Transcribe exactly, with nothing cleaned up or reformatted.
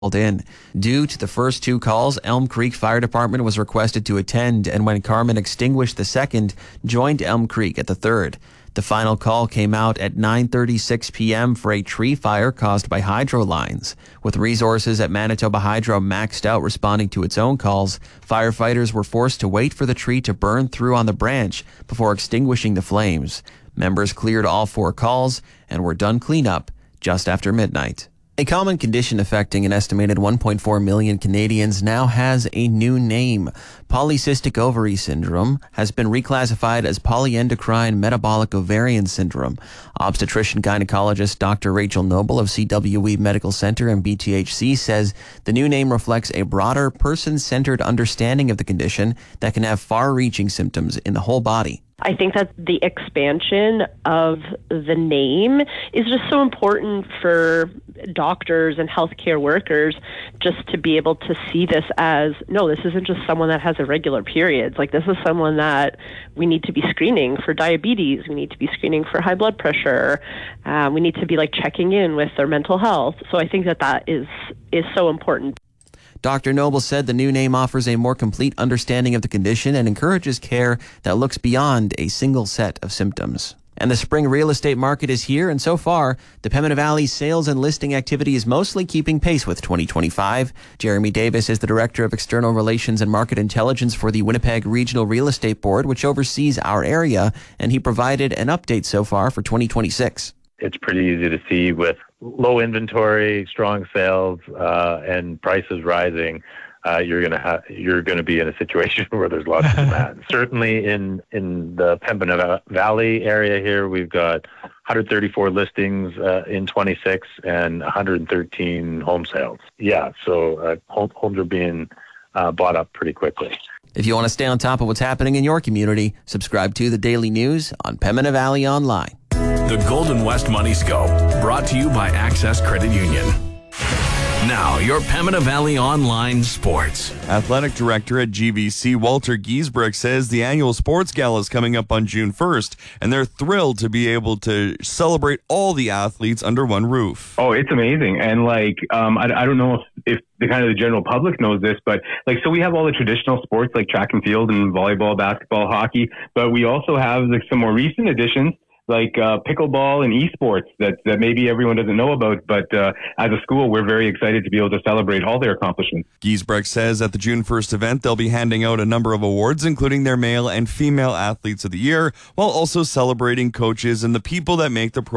called in. Due to the first two calls, Elm Creek Fire Department was requested to attend, and when Carman extinguished the second, joined Elm Creek at the third. The final call came out at nine thirty-six p.m. for a tree fire caused by hydro lines. With resources at Manitoba Hydro maxed out responding to its own calls, firefighters were forced to wait for the tree to burn through on the branch before extinguishing the flames. Members cleared all four calls and were done cleanup just after midnight. A common condition affecting an estimated one point four million Canadians now has a new name. Polycystic ovary syndrome has been reclassified as polyendocrine metabolic ovarian syndrome. Obstetrician gynecologist Doctor Rachel Noble of C W E Medical Center and B T H C says the new name reflects a broader, person-centered understanding of the condition that can have far-reaching symptoms in the whole body. I think that the expansion of the name is just so important for doctors and healthcare workers just to be able to see this as, no, this isn't just someone that has irregular periods. Like, this is someone that we need to be screening for diabetes. We need to be screening for high blood pressure. Um, we need to be, like, checking in with their mental health. So I think that that is, is so important. Doctor Noble said the new name offers a more complete understanding of the condition and encourages care that looks beyond a single set of symptoms. And the spring real estate market is here, and so far, the Pembina Valley sales and listing activity is mostly keeping pace with twenty twenty-five. Jeremy Davis is the Director of External Relations and Market Intelligence for the Winnipeg Regional Real Estate Board, which oversees our area, and he provided an update so far for twenty twenty-six. It's pretty easy to see with low inventory, strong sales, uh, and prices rising. Uh, you're gonna have you're gonna be in a situation where there's lots of demand. Certainly in in the Pembina Valley area here, we've got one hundred thirty-four listings uh, in twenty-six and one hundred thirteen home sales. Yeah, so uh, homes are being uh, bought up pretty quickly. If you want to stay on top of what's happening in your community, subscribe to the Daily News on Pembina Valley Online. The Golden West Money Scope, brought to you by Access Credit Union. Now, your Pembina Valley Online Sports. Athletic Director at G V C, Walter Giesbrecht, says the annual sports gala is coming up on June first, and they're thrilled to be able to celebrate all the athletes under one roof. Oh, it's amazing. And, like, um, I, I don't know if, if the kind of the general public knows this, but, like, so we have all the traditional sports like track and field and volleyball, basketball, hockey, but we also have, like, some more recent additions like uh, pickleball and esports that, that maybe everyone doesn't know about. But uh, as a school, we're very excited to be able to celebrate all their accomplishments. Giesbrecht says at the June first event, they'll be handing out a number of awards, including their male and female athletes of the year, while also celebrating coaches and the people that make the program